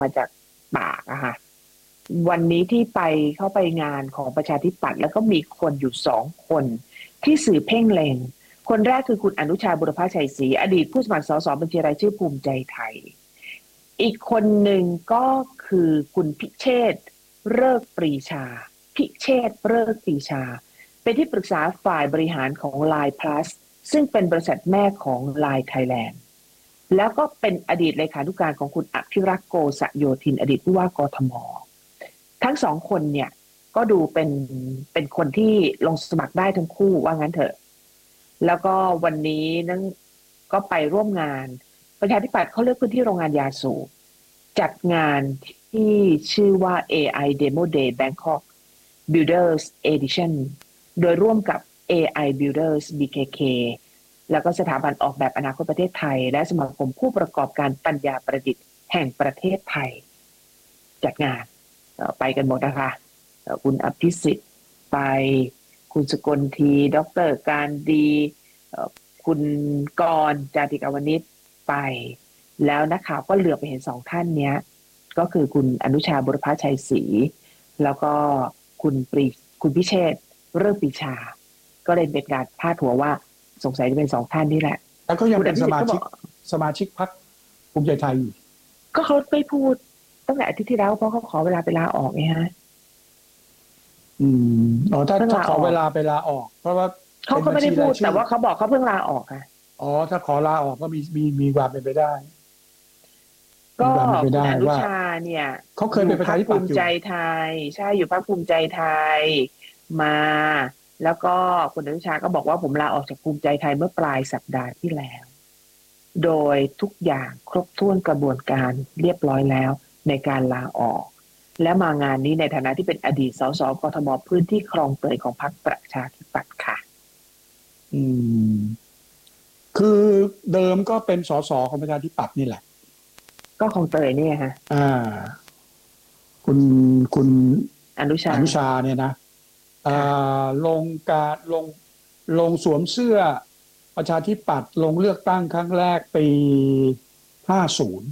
มาจากปากอะค่ะวันนี้ที่ไปเข้าไปงานของประชาธิปัตย์แล้วก็มีคนอยู่2 คนที่สื่อเพ่งเล็งคนแรกคือคุณอนุชาบุรพชัยศรีอดีตผู้สมัครสสบัญชีรายชื่อภูมิใจไทยอีกคนหนึ่งก็คือคุณพิเชษฐ์เริกปรีชาพิเชษฐ์เริกปรีชาเป็นที่ปรึกษาฝ่ายบริหารของ Line Plus ซึ่งเป็นบริษัทแม่ของ Line Thailandแล้วก็เป็นอดีตเลขานุการของคุณอภิรักษ์โกษโยธินอดีตผู้ว่ากทมทั้ง2 คนเนี่ยก็ดูเป็นคนที่ลงสมัครได้ทั้งคู่ว่างั้นเถอะแล้วก็วันนี้นั่นก็ไปร่วมงานประชาธิปัตย์เขาเลือกพื้นที่โรงงานยาสูบจัดงานที่ชื่อว่า AI Demo Day Bangkok Builders Edition โดยร่วมกับ AI Builders BKK แล้วก็สถาบันออกแบบอนาคตประเทศไทยและสมาคมผู้ประกอบการปัญญาประดิษฐ์แห่งประเทศไทยจัดงานไปกันหมดนะคะคุณอภิสิทธิ์ไปคุณสกลทีดร.การดีคุณกรณ์จาติกาวนิชไปแล้วนักข่าวก็เหลือบไปเห็น2 ท่านเนี้ยก็คือคุณอนุชาบุรพชัยศรีแล้วก็คุณพิเชษฐ์เริกปรีชาก็เลยเป็นการพาดหัวว่าสงสัยจะเป็น2 ท่านนี่แหละแล้วก็ยังเป็นสมาชิกพรรคภูมิใจไทยอยู่ก็เขาไม่พูดตั้งแต่อาทิตย์ที่แล้วเพราะเขาขอเวลาไปลาออกไงฮะถ้าขอเวลาไปลาออกเพราะว่าเขาก็ไม่ได้พูดแต่ว่าเขาบอกเขาเพิ่งลาออกค่ะถ้าขอลาออกก็มีความเป็นไปได้ก็คุณอนุชาเนี่ยเขาเคยเป็นประธานภูมิใจไทยใช่อยู่พรรคภูมิใจไทยมาแล้วก็คุณอนุชาก็บอกว่าผมลาออกจากภูมิใจไทยเมื่อปลายสัปดาห์ที่แล้วโดยทุกอย่างครบถ้วนกระบวนการเรียบร้อยแล้วในการลาออกและมางานนี้ในฐานะที่เป็นอดีตสสกทมพื้นที่คลองเตยของพรรคประชาธิปัตย์ค่ะคือเดิมก็เป็นสสของประชาธิปัตย์นี่แหละก็คลองเตยเนี่ยฮะคุณอนุชาเนี่ยนะลงสวมเสื้อประชาธิปัตย์ลงเลือกตั้งครั้งแรกปี50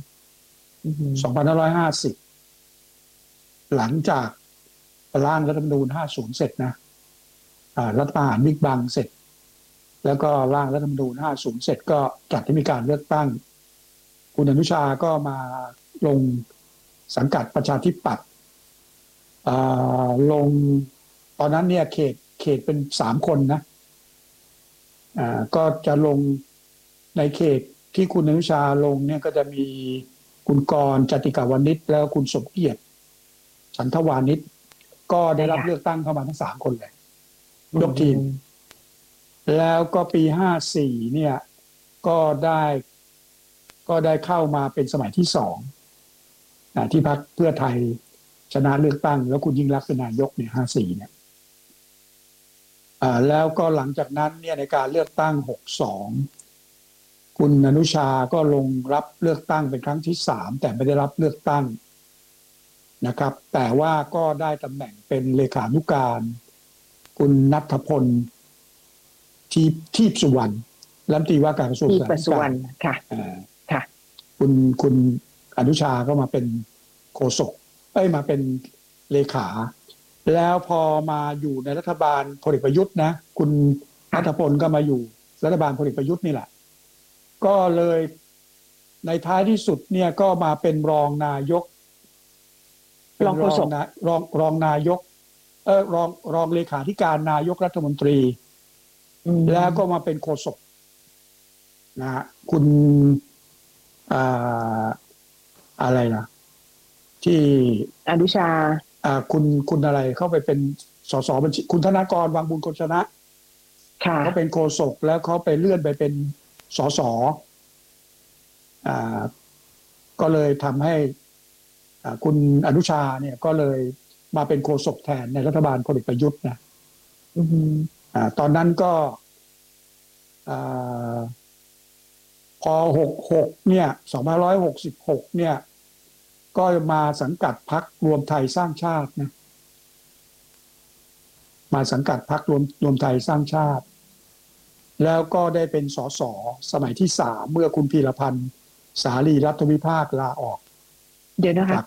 2550หลังจากร่างรัฐธรรมนูญ50เสร็จนะรัฐประหารบิ๊กบังเสร็จแล้วก็ร่างรัฐธรรมนูญ50เสร็จก็จัดให้มีการเลือกตั้งคุณอนุชาก็มาลงสังกัดประชาธิปัตย์ลงตอนนั้นเนี่ยเขตเป็น3 คนนะก็จะลงในเขตที่คุณอนุชาลงเนี่ยก็จะมีคุณกรณ์จติกาวนิชแล้วคุณสมเกียรติฉันทวานิชก็ได้รับเลือกตั้งเข้ามาทั้ง3 คนเลยยกทีมแล้วก็ปี54เนี่ยก็ได้เข้ามาเป็นสมัยที่2ที่พรรคเพื่อไทยชนะเลือกตั้งแล้วคุณยิ่งรักษณ์เป็นนายกเนี่ย54เนี่ยแล้วก็หลังจากนั้นเนี่ยในการเลือกตั้ง62คุณอนุชาก็ลงรับเลือกตั้งเป็นครั้งที่3แต่ไม่ได้รับเลือกตั้งนะครับแต่ว่าก็ได้ตำแหน่งเป็นเลขานุการคุณณัฐพลทีพสุวรรณรัฐมนตรีว่าการกระทรวงสาธารณสุขค่ะคุณอนุชาก็มาเป็นโฆษกมาเป็นเลขาแล้วพอมาอยู่ในรัฐบาลพลเอกประยุทธ์นะคุณณัฐพลก็มาอยู่รัฐบาลพลเอกประยุทธ์นี่แหละก็เลยในท้ายที่สุดเนี่ยก็มาเป็นรองนายกรองโฆษกรองนายกรองเลขาธิการนายกรัฐมนตรีแล้วก็มาเป็นโฆษกนะคุณอะไรนะที่อนุชาคุณอะไรเข้าไปเป็นสสบัญชีคุณธนากรวังบุญคงชนะเขาเป็นโฆษกแล้วเขาไปเลื่อนไปเป็นสสก็เลยทำให้คุณอนุชาเนี่ยก็เลยมาเป็นโฆษกแทนในรัฐบาลพลเอกประยุทธ์นะตอนนั้นก็พอ66เนี่ย2566เนี่ยก็มาสังกัดพรรครวมไทยสร้างชาตินะมาสังกัดพรรครวมไทยสร้างชาติแล้วก็ได้เป็นสสสมัยที่3เมื่อคุณพีรพันธ์สาลีรัฐวิภาคลาออกเดี๋ยวนะคะ